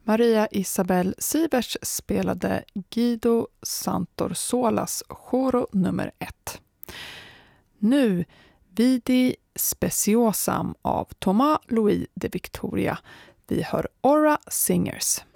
Maria Isabel Sivers spelade Guido Santorsolas Choro nummer 1. Nu Vidi Speciosam av Thomas Louis de Victoria. Vi hör Aura Singers.